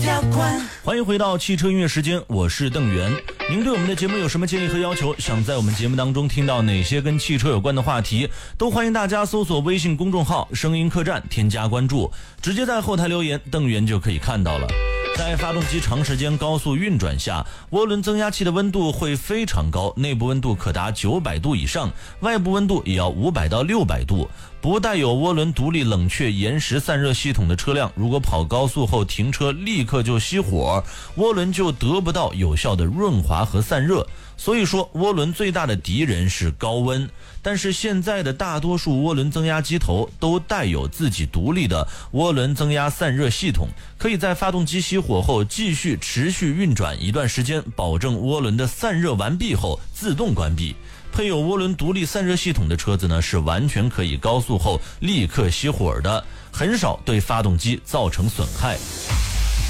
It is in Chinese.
欢迎回到汽车音乐时间，我是邓源。您对我们的节目有什么建议和要求，想在我们节目当中听到哪些跟汽车有关的话题，都欢迎大家搜索微信公众号声音客栈，添加关注，直接在后台留言，邓源就可以看到了。在发动机长时间高速运转下，涡轮增压器的温度会非常高，内部温度可达900度以上，外部温度也要500到600度。不带有涡轮独立冷却延时散热系统的车辆，如果跑高速后停车立刻就熄火，涡轮就得不到有效的润滑和散热。所以说涡轮最大的敌人是高温，但是现在的大多数涡轮增压机头都带有自己独立的涡轮增压散热系统，可以在发动机熄火后继续持续运转一段时间，保证涡轮的散热完毕后自动关闭。配有涡轮独立散热系统的车子呢，是完全可以高速后立刻熄火的，很少对发动机造成损害。